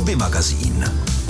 Hobby magazín.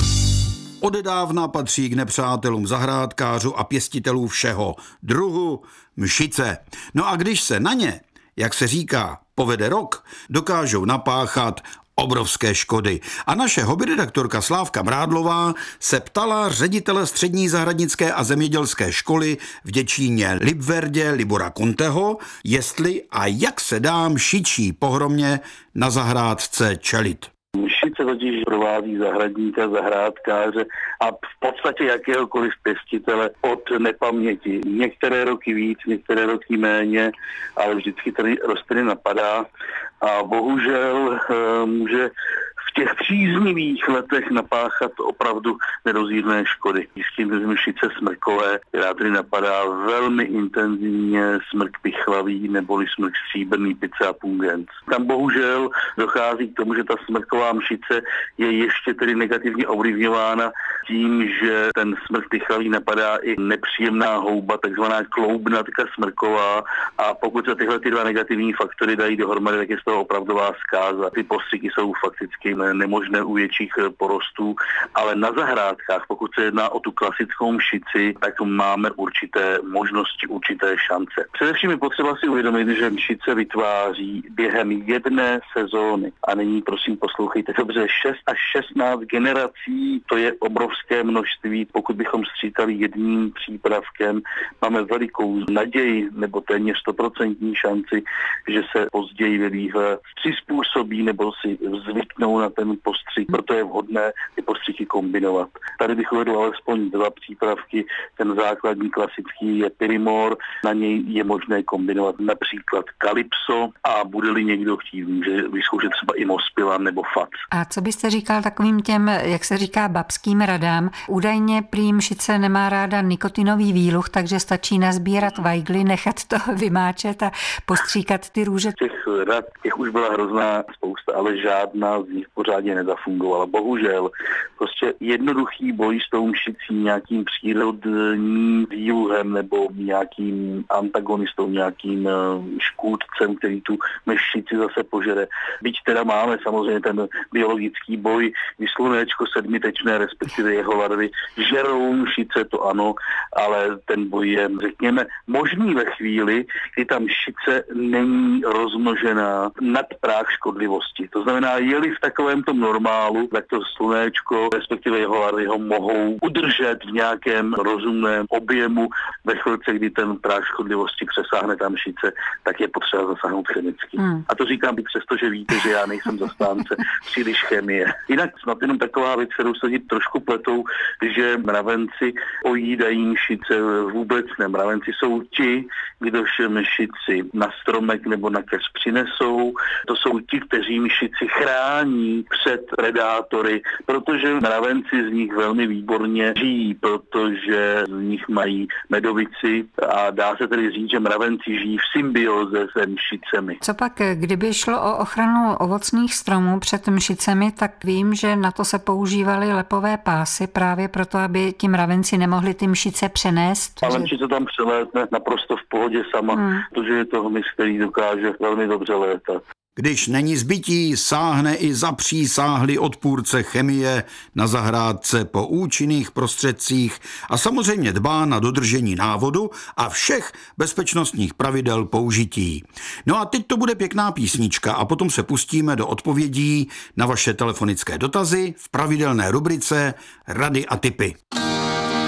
Odedávna patří k nepřátelům zahrádkářů a pěstitelů všeho druhu mšice. No a když se na ně, jak se říká, povede rok, dokážou napáchat obrovské škody. A naše hobbyredaktorka Slávka Mrádlová se ptala ředitele střední zahradnické a zemědělské školy v Děčíně Libverdě Libora Conteho, jestli a jak se dá mšičí pohromě na zahrádce čelit. Mšice totiž provází zahradníka, zahrádkáře a v podstatě jakéhokoliv pěstitele od nepaměti. Některé roky víc, některé roky méně, ale vždycky tady rostliny napadá a bohužel může v těch příznivých letech napáchat opravdu nedozírné škody. Jistě mšice smrkové, která tady napadá velmi intenzivně, smrk pichlavý neboli smrk stříbrný Picea pungens. Tam bohužel dochází k tomu, že ta smrková mšice je ještě tedy negativně ovlivňována tím, že ten smrk pichlavý napadá i nepříjemná houba, takzvaná kloubnatka smrková, a pokud se tyhle dva negativní faktory dají dohromady, tak je z toho opravdová zkáza. Ty postřiky jsou fakticky nemožné u větších porostů, ale na zahrádkách, pokud se jedná o tu klasickou mšici, tak máme určité možnosti, určité šance. Především je potřeba si uvědomit, že mšice vytváří během jedné sezóny, a nyní prosím poslouchejte dobře, 6 až 16 generací, to je obrovské množství. Pokud bychom sčítali jedním přípravkem, máme velikou naději nebo téměř 100% šanci, že se později vylíhle přizpůsobí nebo si zvyknou na ten postřik, proto je vhodné ty postřiky kombinovat. Tady bych uvedl alespoň 2 přípravky, ten základní klasický je Pyrimor, na něj je možné kombinovat například Kalypso a bude-li někdo chtít, může vyzkoušet třeba i Mospilan nebo Fac. A co byste říkal takovým těm, jak se říká, babským radám? Údajně prý mšice nemá ráda nikotinový výluch, takže stačí nazbírat vajgly, nechat to vymáčet a postříkat ty růže. Těch rad, těch už byla hrozná spousta, ale žádná z nich pořádně nezafungovala. Bohužel, prostě jednoduchý boj s tou mšicí, nějakým přírodním výluhem nebo nějakým antagonistou, nějakým škůdcem, který tu mšici zase požere. Byť teda máme samozřejmě ten biologický boj, kdy slunéčko sedmitečné, respektive jeho larvy, žerou mšice, to ano, ale ten boj je, řekněme, možný ve chvíli, kdy ta mšice není rozmnožená nad práh škodlivosti. To znamená, je-li v takovémto normálu, tak to slunéčko, respektive jeho larvy ho mohou udržet v nějakém rozumném objemu. Ve chvilce, kdy ten práh škodlivosti přesáhne ta mšice, tak je potřeba zasáhnout chemicky. A to říkám i přesto, že víte, že já nejsem zastánce příliš chemie. Jinak snad jenom taková věc, kterou se trošku pletou, že mravenci ojídají mšice, vůbec ne. Mravenci jsou ti, kdož mšici na stromek nebo na keř přinesou. To jsou ti, kteří mšici chrání před predátory, protože mravenci z nich velmi výborně žijí, protože z nich mají medovici a dá se tedy říct, že mravenci žijí v symbioze se mšicemi. Co pak, kdyby šlo o ochranu ovocných stromů před mšicemi, tak vím, že na to se používaly lepové pásy právě proto, aby ti mravenci nemohli ty mšice přenést. Ale mšice tam přelétne naprosto v pohodě sama, protože je to hmyz, který dokáže velmi dobře létat. Když není zbytí, sáhne i zapřísáhlý odpůrce chemie na zahrádce po účinných prostředcích a samozřejmě dbá na dodržení návodu a všech bezpečnostních pravidel použití. No a teď to bude pěkná písnička a potom se pustíme do odpovědí na vaše telefonické dotazy v pravidelné rubrice Rady a tipy.